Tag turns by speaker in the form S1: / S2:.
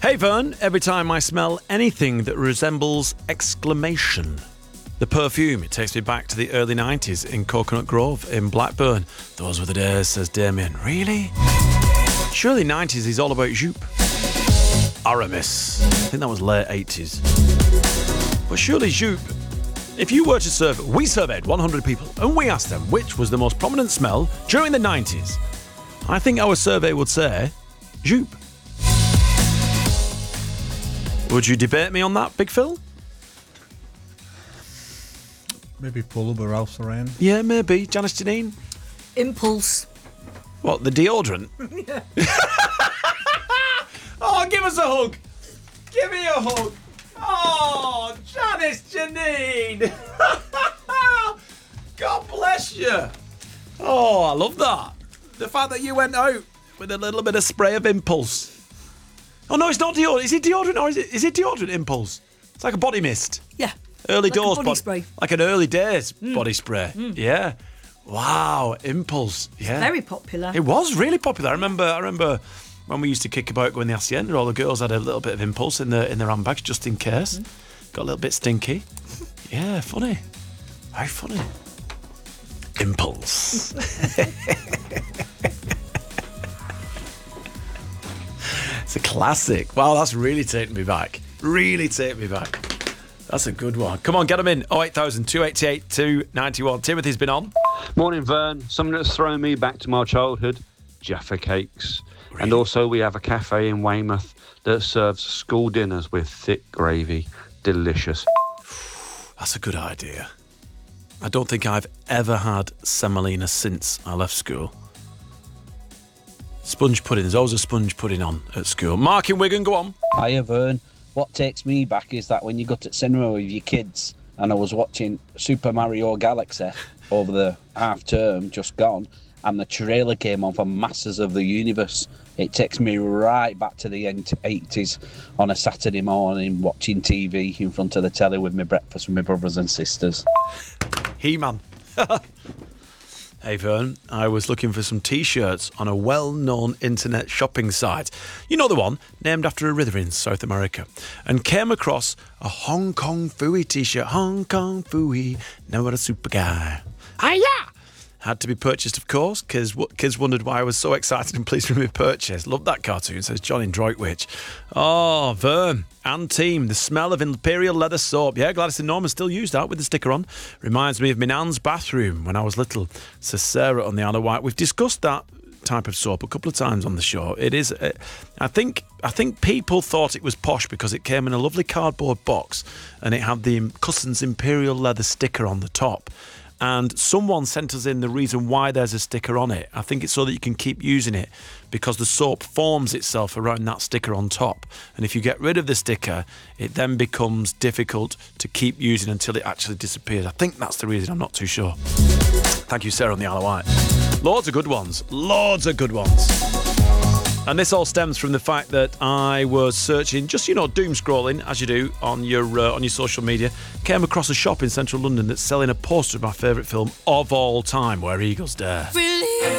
S1: Hey Vern, every time I smell anything that resembles exclamation, the perfume, it takes me back to the early 90s in Coconut Grove in Blackburn. Those were the days, says Damien. Really? Surely 90s is all about Joop. Aramis. I think that was late 80s. But surely Joop, if you were to survey, we surveyed 100 people and we asked them which was the most prominent smell during the 90s. I think our survey would say Joop. Would you debate me on that, Big Phil?
S2: Maybe Pull Up or Ralph Lauren.
S1: Yeah, maybe. Janice Janine?
S3: Impulse.
S1: What, the deodorant?
S3: Yeah.
S1: Oh, give us a hug. Give me a hug. Oh, Janice Janine. God bless you. Oh, I love that. The fact that you went out with a little bit of spray of Impulse. Oh, no, it's not deodorant. Is it deodorant or is it deodorant Impulse? It's like a body mist.
S3: Yeah.
S1: Early
S3: like
S1: doors
S3: a body spray.
S1: Like an early days body spray. Yeah. Wow, Impulse. Yeah.
S3: Very popular.
S1: It was really popular. I remember when we used to kick about going the Hacienda, all the girls had a little bit of Impulse in their handbags just in case. Got a little bit stinky. Yeah, funny. Very funny. Impulse. It's a classic. Wow, that's really taking me back. Really taking me back. That's a good one. Come on, get them in. 08000 288 291. Timothy's been on.
S4: Morning, Vern. Something that's thrown me back to my childhood, Jaffa cakes.
S1: Really?
S4: And also we have a cafe in Weymouth that serves school dinners with thick gravy. Delicious.
S1: That's a good idea. I don't think I've ever had semolina since I left school. Sponge pudding. There's always a sponge pudding on at school. Mark in Wigan, go on.
S5: Hiya, Vern. What takes me back is that when you go to cinema with your kids, and I was watching Super Mario Galaxy over the half term just gone, and the trailer came on for Masters of the Universe. It takes me right back to the 80s on a Saturday morning watching TV in front of the telly with my breakfast with my brothers and sisters.
S1: He-Man. Hey Vern, I was looking for some T-shirts on a well-known internet shopping site. You know the one, named after a river in South America. And came across a Hong Kong Phooey T-shirt. Hong Kong Phooey, never a super guy. Hiya! Had to be purchased, of course. Kids wondered why I was so excited and pleased with my purchase. Love that cartoon, says John in Droitwich. Oh, Vern and team, the smell of Imperial leather soap. Yeah, Gladys and Norman still use that with the sticker on. Reminds me of my nan's bathroom when I was little, says Sarah on the Isle of Wight. We've discussed that type of soap a couple of times on the show. It is, I think people thought it was posh because it came in a lovely cardboard box and it had the Cussons Imperial leather sticker on the top. And someone sent us in the reason why there's a sticker on it. I think it's so that you can keep using it because the soap forms itself around that sticker on top. And if you get rid of the sticker, it then becomes difficult to keep using until it actually disappears. I think that's the reason. I'm not too sure. Thank you, Sarah on the Isle of Wight. Loads of good ones. Loads of good ones. And this all stems from the fact that I was searching, just, doom scrolling, as you do, on your social media. Came across a shop in central London that's selling a poster of my favourite film of all time, Where Eagles Dare.